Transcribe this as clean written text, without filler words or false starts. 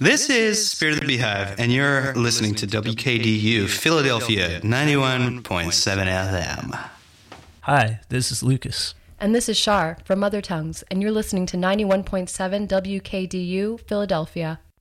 This is Spirit of the Beehive, and you're listening to WKDU Philadelphia 91.7 FM. Hi, this is Lucas. And this is Shar from Mother Tongues, and you're listening to 91.7 WKDU Philadelphia.